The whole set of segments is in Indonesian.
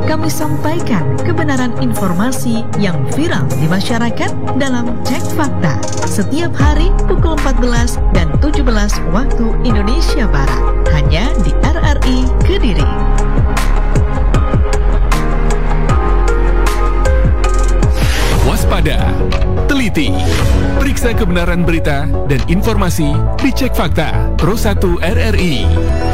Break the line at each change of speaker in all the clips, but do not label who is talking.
kami sampaikan kebenaran informasi yang viral di masyarakat dalam Cek Fakta setiap hari pukul 14 dan 17 waktu Indonesia Barat, hanya di RRI Kediri.
Waspada, teliti, periksa kebenaran berita dan informasi di Cek Fakta Pro 1 RRI.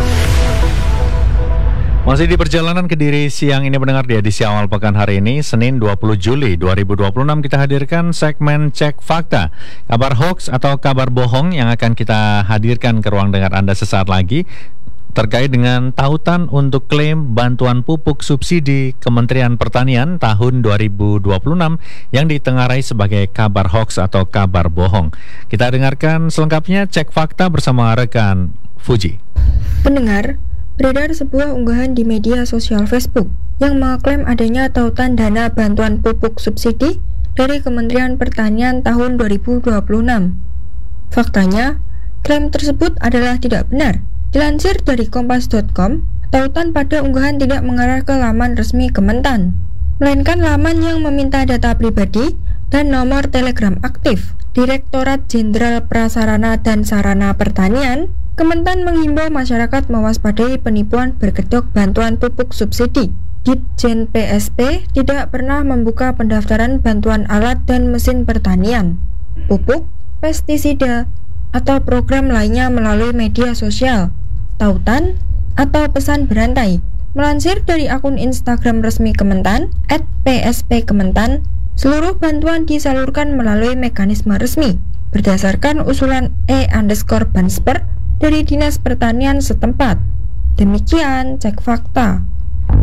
Masih di perjalanan Kediri siang ini mendengar di edisi awal pekan hari ini, Senin 20 Juli 2026, kita hadirkan segmen Cek Fakta. Kabar hoax atau kabar bohong yang akan kita hadirkan ke ruang dengar Anda sesaat lagi, terkait dengan tautan untuk klaim bantuan pupuk subsidi Kementerian Pertanian tahun 2026 yang ditengarai sebagai kabar hoax atau kabar bohong. Kita dengarkan selengkapnya Cek Fakta bersama rekan Fuji.
Pendengar, beredar sebuah unggahan di media sosial Facebook yang mengklaim adanya tautan dana bantuan pupuk subsidi dari Kementerian Pertanian tahun 2026. Faktanya, klaim tersebut adalah tidak benar. Dilansir dari kompas.com, tautan pada unggahan tidak mengarah ke laman resmi Kementan, melainkan laman yang meminta data pribadi dan nomor telegram aktif. Direktorat Jenderal Prasarana dan Sarana Pertanian, Kementan menghimbau masyarakat mewaspadai penipuan berkedok bantuan pupuk subsidi. Ditjen PSP tidak pernah membuka pendaftaran bantuan alat dan mesin pertanian, pupuk, pestisida, atau program lainnya melalui media sosial, tautan, atau pesan berantai. Melansir dari akun Instagram resmi Kementan, @pspkementan, seluruh bantuan disalurkan melalui mekanisme resmi berdasarkan usulan E_Bansper dari Dinas Pertanian setempat. Demikian Cek Fakta.